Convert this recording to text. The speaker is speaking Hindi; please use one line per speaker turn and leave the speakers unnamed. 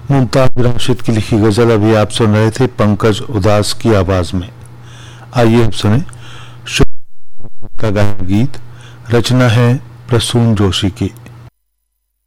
मुमताज राशिद की लिखी गजल अभी आप सुन रहे थे पंकज उदास की आवाज में। आइए अब सुने का गाया गीत, रचना है प्रसून जोशी की।